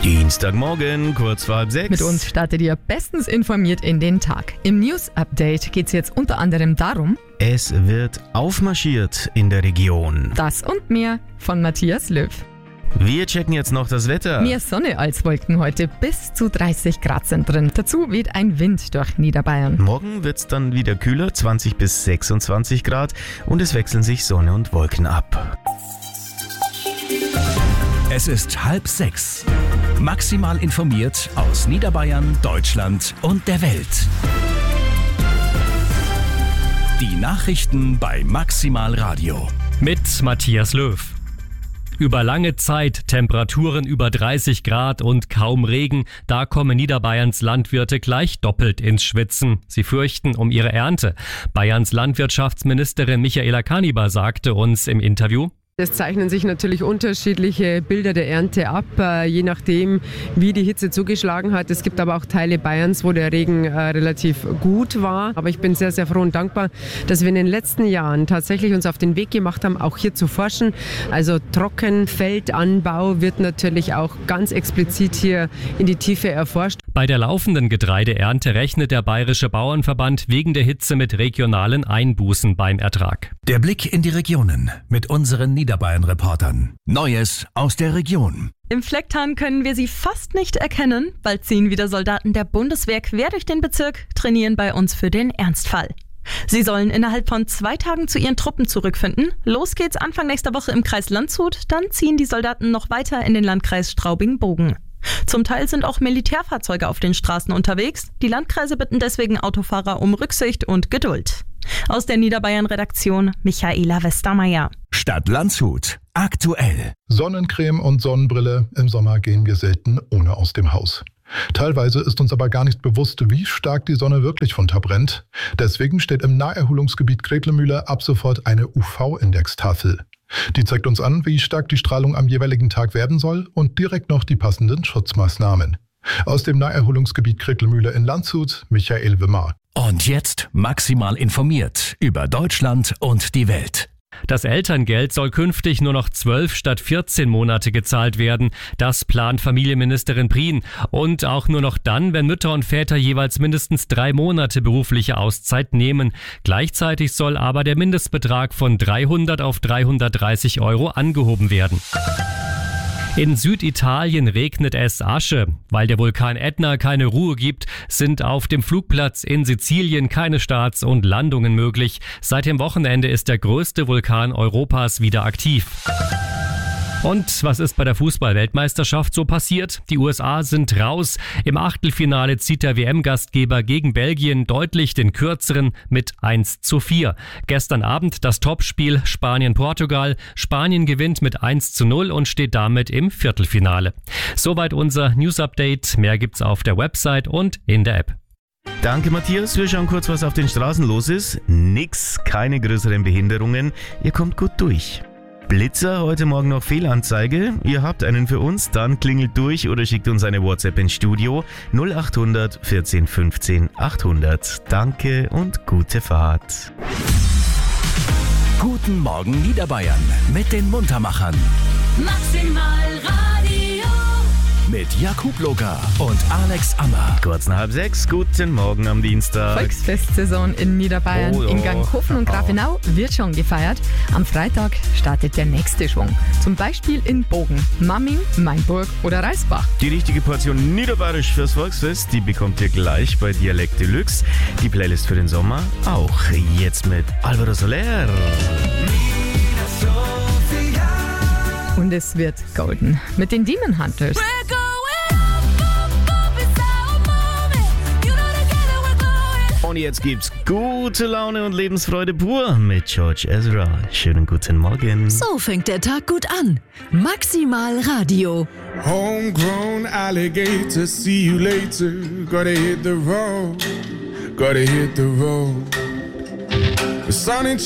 Dienstagmorgen, kurz vor 5:30. Mit uns startet ihr bestens informiert in den Tag. Im News-Update geht es jetzt unter anderem darum, Es wird aufmarschiert in der Region. das und mehr von Matthias Löw. Wir checken jetzt noch das Wetter. Mehr Sonne als Wolken heute, bis zu 30 Grad sind drin. Dazu weht ein Wind durch Niederbayern. Morgen wird's dann wieder kühler, 20 bis 26 Grad und es wechseln sich Sonne und Wolken ab. Es ist 5:30. Maximal informiert aus Niederbayern, Deutschland und der Welt. Die Nachrichten bei Maximal Radio. Mit Matthias Löw. Über lange Zeit Temperaturen über 30 Grad und kaum Regen, da kommen Niederbayerns Landwirte gleich doppelt ins Schwitzen. Sie fürchten um ihre Ernte. Bayerns Landwirtschaftsministerin Michaela Kaniber sagte uns im Interview: Es zeichnen sich natürlich unterschiedliche Bilder der Ernte ab, je nachdem, wie die Hitze zugeschlagen hat. Es gibt aber auch Teile Bayerns, wo der Regen relativ gut war. Aber ich bin sehr, sehr froh und dankbar, dass wir in den letzten Jahren tatsächlich uns auf den Weg gemacht haben, auch hier zu forschen. Also Trockenfeldanbau wird natürlich auch ganz explizit hier in die Tiefe erforscht. Bei der laufenden Getreideernte rechnet der Bayerische Bauernverband wegen der Hitze mit regionalen Einbußen beim Ertrag. Der Blick in die Regionen mit unseren Niederbayern-Reportern. Neues aus der Region. Im Flecktarn können wir sie fast nicht erkennen. Bald ziehen wieder Soldaten der Bundeswehr quer durch den Bezirk, trainieren bei uns für den Ernstfall. Sie sollen innerhalb von 2 Tagen zu ihren Truppen zurückfinden. Los geht's Anfang nächster Woche im Kreis Landshut. Dann ziehen die Soldaten noch weiter in den Landkreis Straubing-Bogen. Zum Teil sind auch Militärfahrzeuge auf den Straßen unterwegs. Die Landkreise bitten deswegen Autofahrer um Rücksicht und Geduld. Aus der Niederbayern-Redaktion Michaela Westermeier. Stadt Landshut. Aktuell. Sonnencreme und Sonnenbrille. Im Sommer gehen wir selten ohne aus dem Haus. Teilweise ist uns aber gar nicht bewusst, wie stark die Sonne wirklich verbrennt. Deswegen steht im Naherholungsgebiet Kretlemühle ab sofort eine UV-Indextafel. Die zeigt uns an, wie stark die Strahlung am jeweiligen Tag werden soll und direkt noch die passenden Schutzmaßnahmen. Aus dem Naherholungsgebiet Kretlemühle in Landshut, Michael Wimmer. Und jetzt maximal informiert über Deutschland und die Welt. Das Elterngeld soll künftig nur noch 12 statt 14 Monate gezahlt werden. Das plant Familienministerin Prien. Und auch nur noch dann, wenn Mütter und Väter jeweils mindestens 3 Monate berufliche Auszeit nehmen. Gleichzeitig soll aber der Mindestbetrag von 300 auf 330 € angehoben werden. In Süditalien regnet es Asche. Weil der Vulkan Ätna keine Ruhe gibt, sind auf dem Flugplatz in Sizilien keine Starts und Landungen möglich. Seit dem Wochenende ist der größte Vulkan Europas wieder aktiv. Und was ist bei der Fußball-Weltmeisterschaft so passiert? Die USA sind raus. Im Achtelfinale zieht der WM-Gastgeber gegen Belgien deutlich den kürzeren mit 1:4. Gestern Abend das Topspiel Spanien-Portugal. Spanien gewinnt mit 1:0 und steht damit im Viertelfinale. Soweit unser News-Update. Mehr gibt's auf der Website und in der App. Danke Matthias, wir schauen kurz, was auf den Straßen los ist. Keine größeren Behinderungen, ihr kommt gut durch. Blitzer, heute Morgen noch Fehlanzeige. Ihr habt einen für uns, dann klingelt durch oder schickt uns eine WhatsApp ins Studio 0800 14 15 800. Danke und gute Fahrt. Guten Morgen Niederbayern mit den Muntermachern. Maximal Radio. Mit Jakub Loga und Alex Ammer. Kurz nach 5:30, guten Morgen am Dienstag. Volksfestsaison in Niederbayern. Oh ja. In Ganghofen und Grafenau wird schon gefeiert. Am Freitag startet der nächste Schwung. Zum Beispiel in Bogen, Mamming, Mainburg oder Reisbach. Die richtige Portion Niederbayerisch fürs Volksfest, die bekommt ihr gleich bei Dialekt Deluxe. Die Playlist für den Sommer auch. Jetzt mit Alvaro Soler. Und es wird golden mit den Demon Hunters. Und jetzt gibt's gute Laune und Lebensfreude pur mit George Ezra. Schönen guten Morgen. So fängt der Tag gut an. Maximal Radio. Homegrown alligator, see you later. Gotta hit the road, gotta hit the road. The sun ain't